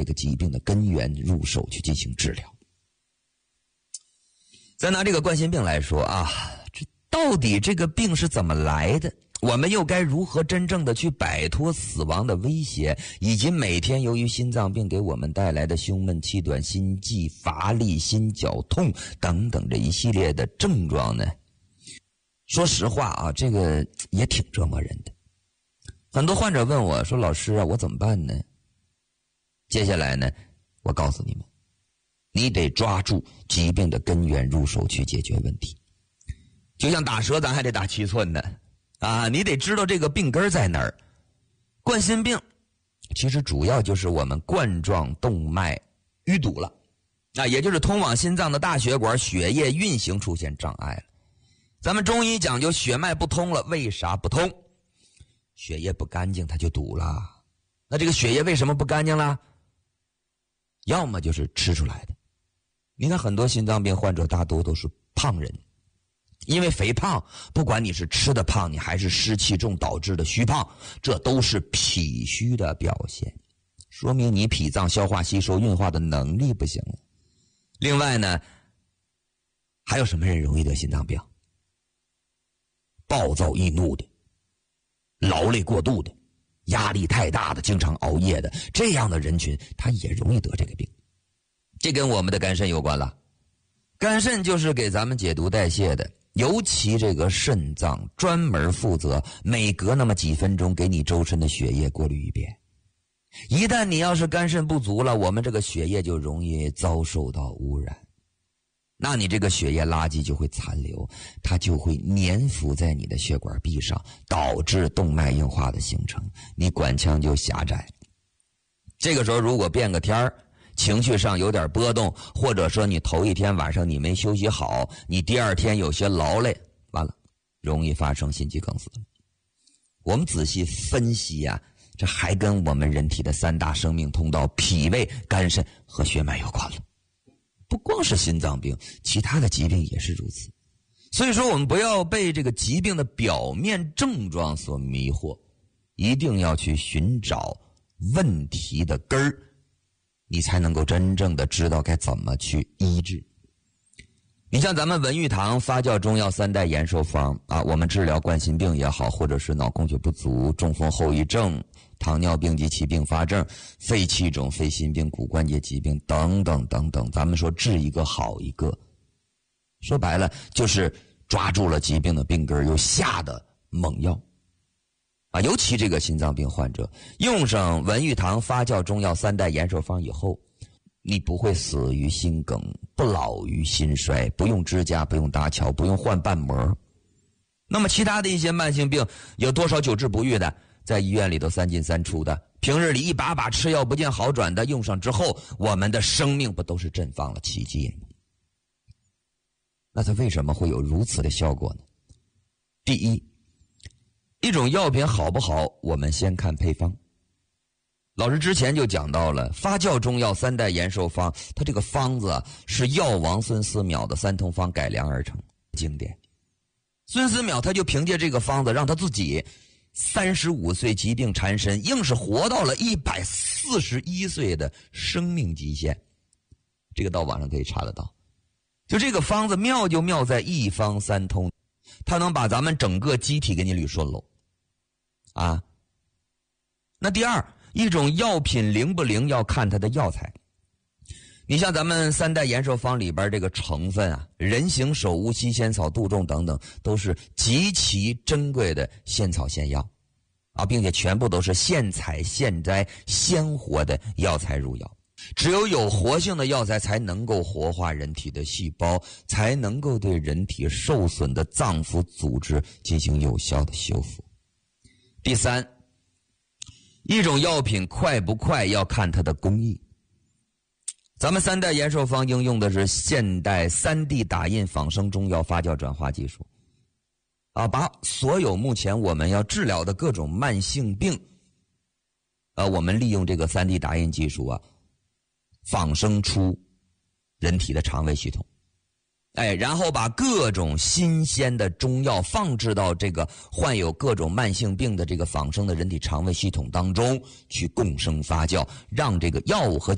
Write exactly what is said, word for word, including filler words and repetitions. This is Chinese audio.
个疾病的根源入手去进行治疗。再拿这个冠心病来说啊，这到底这个病是怎么来的？我们又该如何真正的去摆脱死亡的威胁，以及每天由于心脏病给我们带来的胸闷、气短、心悸、乏力、心绞痛等等这一系列的症状呢？说实话啊，这个也挺折磨人的。很多患者问我说：“老师啊，我怎么办呢？”接下来呢，我告诉你们，你得抓住疾病的根源入手去解决问题。就像打蛇，咱还得打七寸呢。啊，你得知道这个病根在哪儿。冠心病其实主要就是我们冠状动脉淤堵了，啊，也就是通往心脏的大血管血液运行出现障碍了。咱们中医讲究血脉不通了，为啥不通？血液不干净，它就堵了。那这个血液为什么不干净了？要么就是吃出来的。你看很多心脏病患者大多都是胖人。因为肥胖，不管你是吃的胖，你还是湿气重导致的虚胖，这都是脾虚的表现，说明你脾脏消化吸收运化的能力不行了。另外呢，还有什么人容易得心脏病？暴躁易怒的，劳累过度的，压力太大的，经常熬夜的，这样的人群他也容易得这个病。这跟我们的肝肾有关了。肝肾就是给咱们解毒代谢的，尤其这个肾脏专门负责每隔那么几分钟给你周身的血液过滤一遍。一旦你要是肝肾不足了，我们这个血液就容易遭受到污染，那你这个血液垃圾就会残留，它就会粘附在你的血管壁上，导致动脉硬化的形成，你管腔就狭窄。这个时候如果变个天儿，情绪上有点波动，或者说你头一天晚上你没休息好，你第二天有些劳累，完了容易发生心肌梗死。我们仔细分析啊，这还跟我们人体的三大生命通道脾胃肝肾和血脉有关了。不光是心脏病，其他的疾病也是如此。所以说我们不要被这个疾病的表面症状所迷惑，一定要去寻找问题的根儿，你才能够真正的知道该怎么去医治。你像咱们文玉堂发酵中药三代延寿方啊，我们治疗冠心病也好，或者是脑供血不足、中风后遗症、糖尿病及其并发症、肺气肿、肺心病、骨关节疾病等等等等，咱们说治一个好一个，说白了就是抓住了疾病的病根，又下的猛药啊。尤其这个心脏病患者用上文玉堂发酵中药三代延寿方以后，你不会死于心梗，不老于心衰，不用支架，不用搭桥，不用换瓣膜。那么其他的一些慢性病，有多少久治不愈的，在医院里头三进三出的，平日里一把把吃药不见好转的，用上之后我们的生命不都是绽放了奇迹吗？那它为什么会有如此的效果呢？第一，一种药品好不好，我们先看配方。老师之前就讲到了发酵中药三代延寿方，它这个方子是药王孙思邈的三通方改良而成，经典。孙思邈他就凭借这个方子，让他自己三十五岁疾病缠身，硬是活到了一百四十一岁的生命极限。这个到网上可以查得到。就这个方子妙就妙在一方三通，它能把咱们整个机体给你捋顺喽啊。那第二，一种药品灵不灵要看它的药材。你像咱们三代延寿方里边这个成分啊，人形首乌、西仙草、杜仲等等，都是极其珍贵的仙草仙药啊，并且全部都是现采现摘鲜活的药材入药。只有有活性的药材才能够活化人体的细胞，才能够对人体受损的脏腑组织进行有效的修复。第三，一种药品快不快要看它的工艺。咱们三代延寿方应用的是现代 三 D 打印仿生中药发酵转化技术啊，把所有目前我们要治疗的各种慢性病啊，我们利用这个 三 D 打印技术啊，仿生出人体的肠胃系统，哎，然后把各种新鲜的中药放置到这个患有各种慢性病的这个仿生的人体肠胃系统当中去共生发酵，让这个药物和